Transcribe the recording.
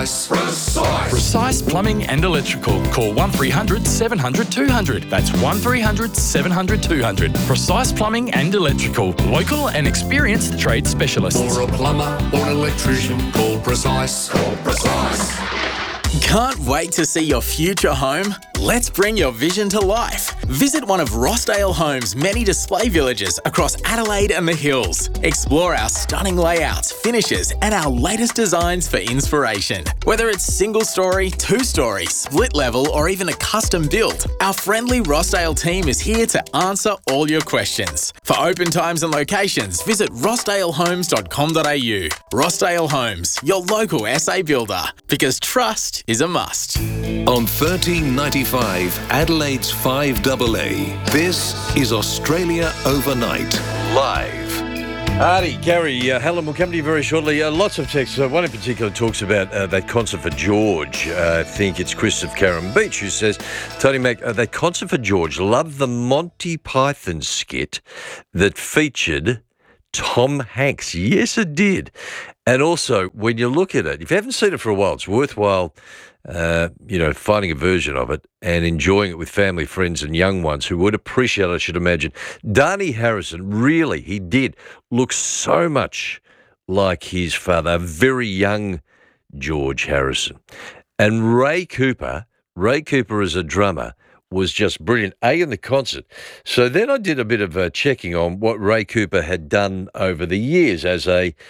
Precise Plumbing and Electrical. Call 1300 700 200. That's 1300 700 200. Precise Plumbing and Electrical. Local and experienced trade specialists. For a plumber or an electrician, call Precise. Can't wait to see your future home? Let's bring your vision to life. Visit one of Rossdale Homes' many display villages across Adelaide and the Hills. Explore our stunning layouts, finishes, and our latest designs for inspiration. Whether it's single story, two-story, split level, or even a custom build, our friendly Rossdale team is here to answer all your questions. For open times and locations, visit rossdalehomes.com.au. Rossdale Homes, your local SA builder, because trust is a must. On 1395 Adelaide's 5AA, this is Australia Overnight, live. Artie, Gary, Helen will come to you very shortly. Lots of texts. One in particular talks about that concert for George. I think it's Chris of Carrum Beach who says, Tony Mac, that concert for George, loved the Monty Python skit that featured Tom Hanks. Yes, it did. And also, when you look at it, if you haven't seen it for a while, it's worthwhile finding a version of it and enjoying it with family, friends and young ones who would appreciate it, I should imagine. Dhani Harrison, really, he did look so much like his father, a very young George Harrison. And Ray Cooper as a drummer was just brilliant, in the concert. So then I did a bit of checking on what Ray Cooper had done over the years as a